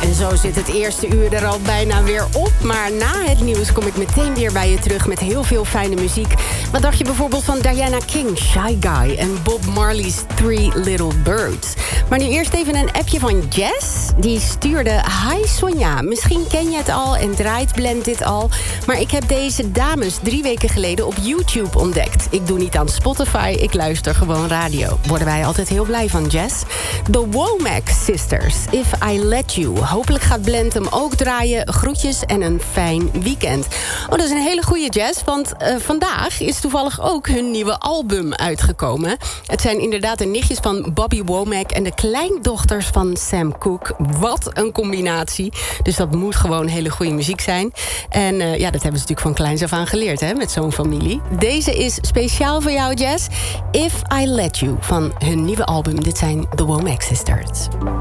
En zo zit het eerste uur er al bijna weer op. Maar na het nieuws kom ik meteen weer bij je terug met heel veel fijne muziek. Wat dacht je bijvoorbeeld van Diana King, Shy Guy en Bob Marley's Three Little Birds? Maar nu eerst even een appje van Jess. Die stuurde: Hi Sonja, misschien ken je het al en draait Blend dit al. Maar ik heb deze dames 3 weken geleden op YouTube ontdekt. Ik doe niet aan Spotify, ik luister gewoon radio. Worden wij altijd heel blij van, Jess. The Womack Sisters, If I Let You. Hopelijk gaat Blend hem ook draaien. Groetjes en een fijn weekend. Oh, dat is een hele goeie, Jess, want vandaag is toevallig ook hun nieuwe album uitgekomen. Het zijn inderdaad de nichtjes van Bobby Womack en de kleindochters van Sam Cooke. Wat een combinatie. Dus dat moet gewoon hele goede muziek zijn. En ja, dat hebben ze natuurlijk van kleins af aan geleerd, hè, met zo'n familie. Deze is speciaal voor jou, Jess. If I Let You, van hun nieuwe album. Dit zijn The Womack Sisters.